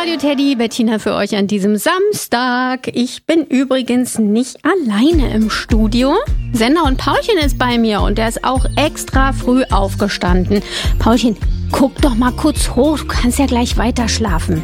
Radio Teddy, Bettina für euch an diesem Samstag. Ich bin übrigens nicht alleine im Studio. Sender und Paulchen ist bei mir und der ist auch extra früh aufgestanden. Paulchen, guck doch mal kurz hoch, du kannst ja gleich weiter schlafen.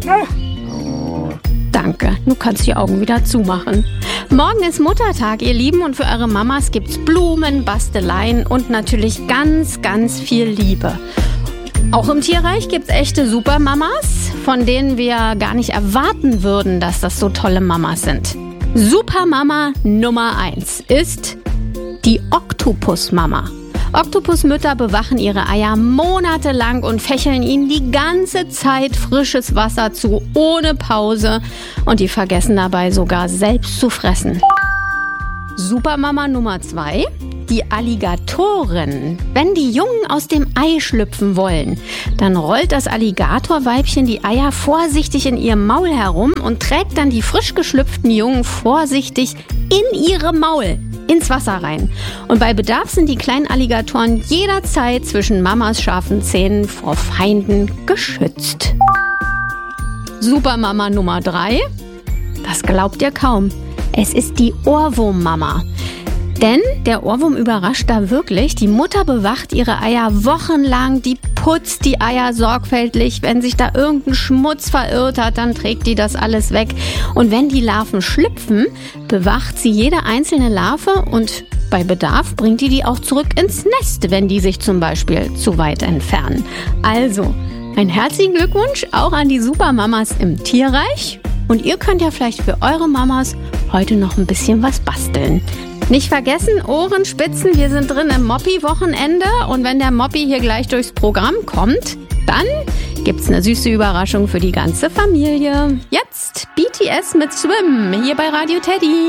Danke, du kannst die Augen wieder zumachen. Morgen ist Muttertag, ihr Lieben, und für eure Mamas gibt's Blumen, Basteleien und natürlich ganz, ganz viel Liebe. Auch im Tierreich gibt's echte Supermamas, von denen wir gar nicht erwarten würden, dass das so tolle Mamas sind. Supermama Nummer 1 ist die Oktopusmama. Oktopusmütter bewachen ihre Eier monatelang und fächeln ihnen die ganze Zeit frisches Wasser zu, ohne Pause. Und die vergessen dabei sogar selbst zu fressen. Supermama Nummer 2, die Alligatoren. Wenn die Jungen aus dem Ei schlüpfen wollen, dann rollt das Alligatorweibchen die Eier vorsichtig in ihrem Maul herum und trägt dann die frisch geschlüpften Jungen vorsichtig in ihrem Maul ins Wasser rein. Und bei Bedarf sind die kleinen Alligatoren jederzeit zwischen Mamas scharfen Zähnen vor Feinden geschützt. Supermama Nummer 3, das glaubt ihr kaum. Es ist die Ohrwurmmama. Denn der Ohrwurm überrascht da wirklich. Die Mutter bewacht ihre Eier wochenlang, die putzt die Eier sorgfältig. Wenn sich da irgendein Schmutz verirrt hat, dann trägt die das alles weg. Und wenn die Larven schlüpfen, bewacht sie jede einzelne Larve und bei Bedarf bringt die auch zurück ins Nest, wenn die sich zum Beispiel zu weit entfernen. Also, einen herzlichen Glückwunsch auch an die Supermamas im Tierreich. Und ihr könnt ja vielleicht für eure Mamas heute noch ein bisschen was basteln. Nicht vergessen, Ohrenspitzen, wir sind drin im Moppi-Wochenende und wenn der Moppi hier gleich durchs Programm kommt, dann gibt's eine süße Überraschung für die ganze Familie. Jetzt BTS mit Swim, hier bei Radio Teddy.